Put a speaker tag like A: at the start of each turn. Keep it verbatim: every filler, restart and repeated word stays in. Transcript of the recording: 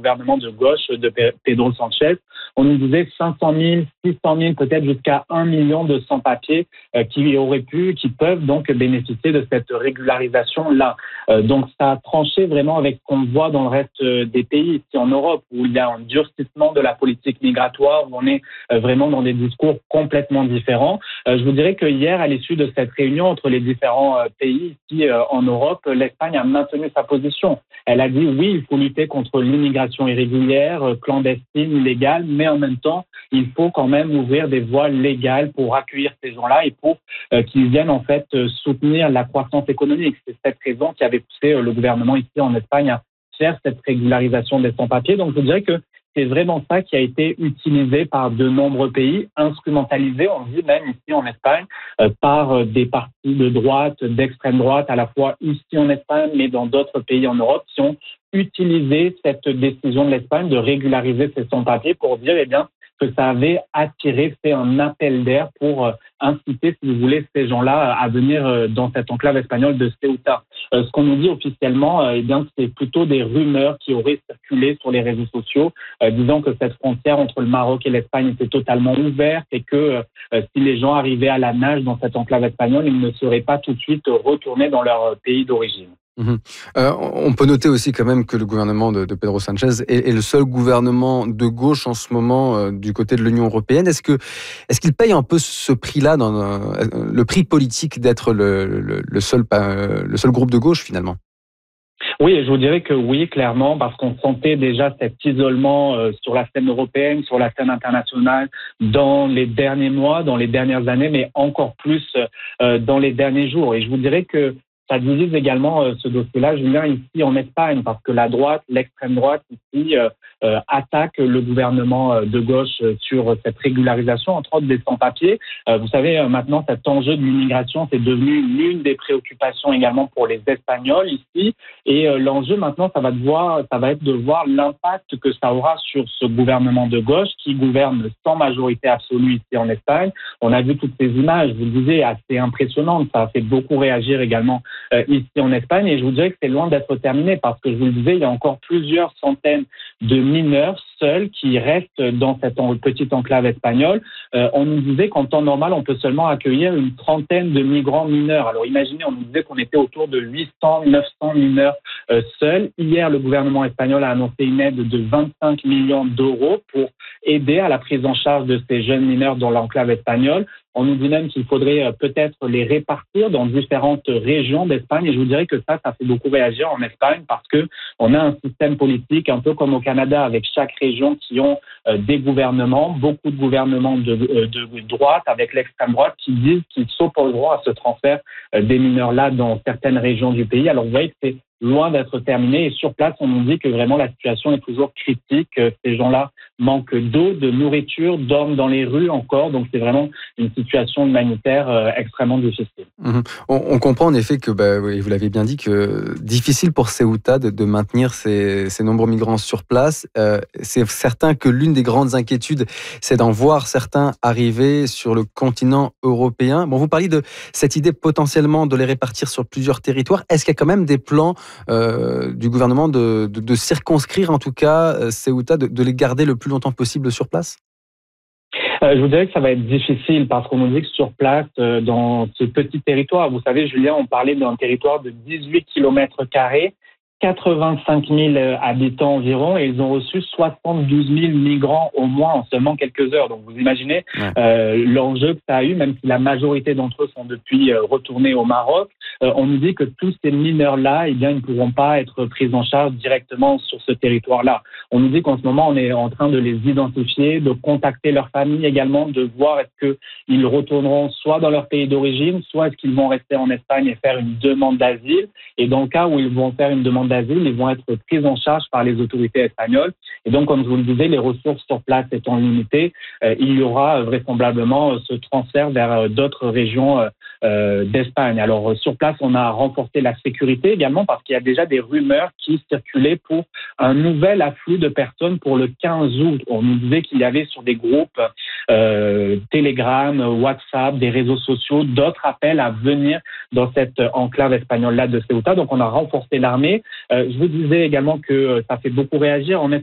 A: gouvernement de gauche de Pedro Sanchez. On nous disait cinq cent mille, six cent mille, peut-être jusqu'à un million de sans-papiers euh, qui auraient pu, qui peuvent donc bénéficier de cette régularisation-là. Euh, donc ça a tranché vraiment avec ce qu'on voit dans le reste des pays ici en Europe, où il y a un durcissement de la politique migratoire, où on est euh, vraiment dans des discours complètement différents. Euh, je vous dirais que hier, à l'issue de cette réunion entre les différents euh, pays ici euh, en Europe, l'Espagne a maintenu sa position. Elle a dit oui, il faut lutter contre l'immigration irrégulière, euh, clandestine, illégale, mais en même temps, il faut quand même ouvrir des voies légales pour accueillir ces gens-là et pour euh, qu'ils viennent en fait euh, soutenir la croissance économique. C'est cette raison qui avait poussé euh, le gouvernement ici en Espagne à faire cette régularisation des sans-papiers. Donc je dirais que c'est vraiment ça qui a été utilisé par de nombreux pays, instrumentalisé, on dit même ici en Espagne, euh, par des partis de droite, d'extrême droite, à la fois ici en Espagne, mais dans d'autres pays en Europe, qui ont utilisé cette décision de l'Espagne de régulariser ces sans-papiers pour dire, eh bien, que ça avait attiré, fait un appel d'air pour euh, inciter, si vous voulez, ces gens-là à venir euh, dans cette enclave espagnole de Ceuta. Euh, ce qu'on nous dit officiellement, euh, eh bien, c'est plutôt des rumeurs qui auraient circulé sur les réseaux sociaux, euh, disant que cette frontière entre le Maroc et l'Espagne était totalement ouverte et que euh, si les gens arrivaient à la nage dans cette enclave espagnole, ils ne seraient pas tout de suite retournés dans leur pays d'origine.
B: Mmh. Euh, on peut noter aussi quand même que le gouvernement de, de Pedro Sanchez est, est le seul gouvernement de gauche en ce moment euh, du côté de l'Union européenne. Est-ce que, est-ce qu'il paye un peu ce prix-là, dans euh, le prix politique d'être le, le, le, seul, euh, le seul groupe de gauche finalement?
A: Oui, je vous dirais que oui, clairement, parce qu'on sentait déjà cet isolement euh, sur la scène européenne, sur la scène internationale dans les derniers mois, dans les dernières années, mais encore plus euh, dans les derniers jours. Et je vous dirais que ça divise également euh, ce dossier-là, Julien, ici en Espagne, parce que la droite, l'extrême droite ici, euh, euh, attaque le gouvernement euh, de gauche euh, sur cette régularisation, entre autres des sans-papiers. Euh, vous savez, euh, maintenant, cet enjeu de l'immigration, c'est devenu l'une des préoccupations également pour les Espagnols ici. Et euh, l'enjeu maintenant, ça va, devoir, ça va être de voir l'impact que ça aura sur ce gouvernement de gauche qui gouverne sans majorité absolue ici en Espagne. On a vu toutes ces images, vous le disiez, assez impressionnantes. Ça a fait beaucoup réagir également Euh, ici en Espagne, et je vous dirais que c'est loin d'être terminé parce que je vous le disais, il y a encore plusieurs centaines de mineurs seuls qui restent dans cette petite enclave espagnole. Euh, on nous disait qu'en temps normal, on peut seulement accueillir une trentaine de migrants mineurs. Alors imaginez, on nous disait qu'on était autour de huit cents, neuf cents mineurs euh, seuls. Hier, le gouvernement espagnol a annoncé une aide de vingt-cinq millions d'euros pour aider à la prise en charge de ces jeunes mineurs dans l'enclave espagnole. On nous dit même qu'il faudrait peut-être les répartir dans différentes régions d'Espagne. Et je vous dirais que ça, ça fait beaucoup réagir en Espagne parce que on a un système politique un peu comme au Canada avec chaque région qui ont euh, des gouvernements, beaucoup de gouvernements de, de, de droite avec l'extrême droite qui disent qu'ils s'opposeront à ce transfert euh, des mineurs-là dans certaines régions du pays. Alors vous voyez que c'est loin d'être terminé. Et sur place, on nous dit que vraiment la situation est toujours critique. Ces gens-là manquent d'eau, de nourriture, dorment dans les rues encore. Donc c'est vraiment une situation humanitaire euh, extrêmement difficile.
B: Mmh. On, on comprend en effet que, bah, oui, vous l'avez bien dit, que difficile pour Ceuta de, de maintenir ces, ces nombreux migrants sur place. Euh, c'est certain que l'une des grandes inquiétudes, c'est d'en voir certains arriver sur le continent européen. Bon, vous parliez de cette idée potentiellement de les répartir sur plusieurs territoires. Est-ce qu'il y a quand même des plans euh, du gouvernement de, de, de circonscrire en tout cas Ceuta, de, de les garder le plus longtemps possible sur place?
A: Euh, je vous dirais que ça va être difficile parce qu'on nous dit que sur place, euh, dans ce petit territoire, vous savez, Julien, on parlait d'un territoire de dix-huit kilomètres carrés, quatre-vingt-cinq mille habitants environ, et ils ont reçu soixante-douze mille migrants au moins en seulement quelques heures. Donc vous imaginez ouais. euh, l'enjeu que ça a eu, même si la majorité d'entre eux sont depuis euh, retournés au Maroc. Euh, on nous dit que tous ces mineurs-là, eh bien, ils ne pourront pas être pris en charge directement sur ce territoire-là. On nous dit qu'en ce moment, on est en train de les identifier, de contacter leurs familles également, de voir est-ce qu'ils retourneront soit dans leur pays d'origine, soit est-ce qu'ils vont rester en Espagne et faire une demande d'asile. Et dans le cas où ils vont faire une demande d'asile, ils vont être pris en charge par les autorités espagnoles. Et donc, comme je vous le disais, les ressources sur place étant limitées, euh, il y aura euh, vraisemblablement euh, ce transfert vers euh, d'autres régions euh, euh, d'Espagne. Alors, euh, sur place, on a renforcé la sécurité également parce qu'il y a déjà des rumeurs qui circulaient pour un nouvel afflux de personnes pour le quinze août. On nous disait qu'il y avait sur des groupes euh, Telegram, WhatsApp, des réseaux sociaux, d'autres appels à venir dans cette enclave espagnole-là de Ceuta. Donc, on a renforcé l'armée. Euh, je vous disais également que ça fait beaucoup réagir. En Espagne,